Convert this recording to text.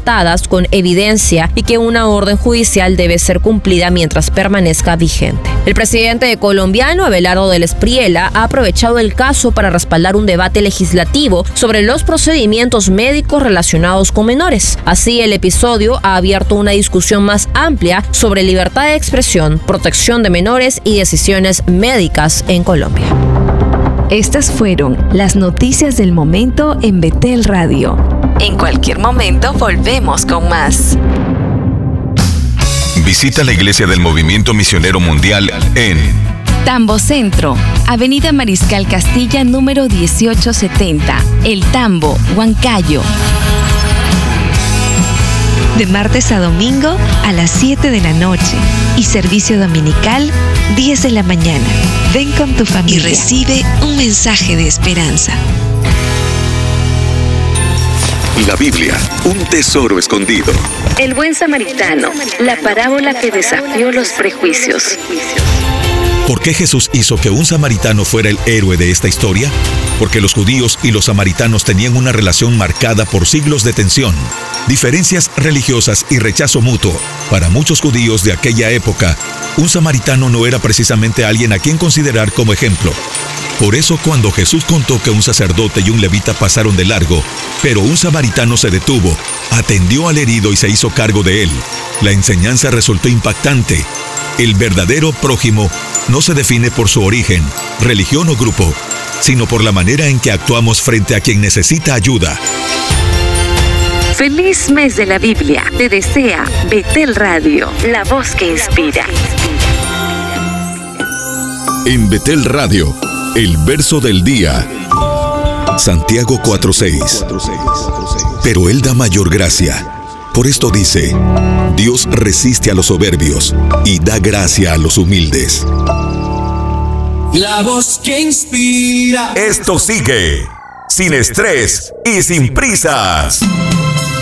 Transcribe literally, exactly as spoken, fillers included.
datadas con evidencia y que una orden judicial debe ser cumplida mientras permanezca vigente. El presidente colombiano, Abelardo del Espriella, ha aprovechado el caso para respaldar un debate legislativo sobre los procedimientos médicos relacionados con menores. Así, el episodio ha abierto una discusión más amplia sobre libertad de expresión, protección de menores y decisiones médicas en Colombia. Estas fueron las noticias del momento en Betel Radio. En cualquier momento volvemos con más. Visita la Iglesia del Movimiento Misionero Mundial en Tambo Centro, Avenida Mariscal Castilla número dieciocho setenta, El Tambo, Huancayo. De martes a domingo a las siete de la noche y servicio dominical diez de la mañana. Ven con tu familia y recibe un mensaje de esperanza. La Biblia, un tesoro escondido. El buen samaritano, la parábola que desafió los prejuicios. ¿Por qué Jesús hizo que un samaritano fuera el héroe de esta historia? Porque los judíos y los samaritanos tenían una relación marcada por siglos de tensión, diferencias religiosas y rechazo mutuo. Para muchos judíos de aquella época, un samaritano no era precisamente alguien a quien considerar como ejemplo. Por eso, cuando Jesús contó que un sacerdote y un levita pasaron de largo, pero un samaritano se detuvo, atendió al herido y se hizo cargo de él, la enseñanza resultó impactante. El verdadero prójimo no se define por su origen, religión o grupo, sino por la manera en que actuamos frente a quien necesita ayuda. Feliz mes de la Biblia. Te desea Betel Radio, la voz que inspira. En Betel Radio, el verso del día. Santiago cuatro seis. Pero Él da mayor gracia. Por esto dice, Dios resiste a los soberbios y da gracia a los humildes. La voz que inspira. Esto sigue, sin estrés y sin prisas.